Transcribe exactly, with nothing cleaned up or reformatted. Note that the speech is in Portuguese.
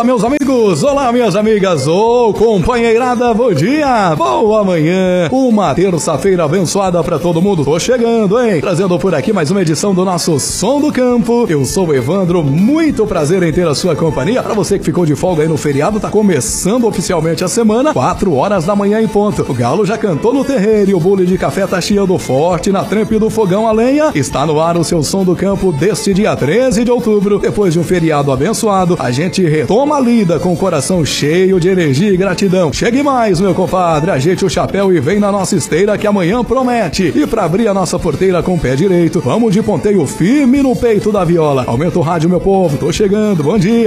Olá, meus amigos, olá, minhas amigas, ô oh, companheirada, bom dia, boa manhã, uma terça-feira abençoada pra todo mundo. Tô chegando, hein, trazendo por aqui mais uma edição do nosso Som do Campo. Eu sou o Evandro, muito prazer em ter a sua companhia. Pra você que ficou de folga aí no feriado, tá começando oficialmente a semana, quatro horas da manhã em ponto. O galo já cantou no terreiro e o bule de café tá chiando forte na trempe do fogão a lenha. Está no ar o seu Som do Campo deste dia treze de outubro. Depois de um feriado abençoado, a gente retoma a lida com o coração cheio de energia e gratidão. Chegue mais, meu compadre, ajeite o chapéu e vem na nossa esteira que amanhã promete. E pra abrir a nossa porteira com o pé direito, vamos de ponteio firme no peito da viola. Aumenta o rádio, meu povo, tô chegando, bom dia.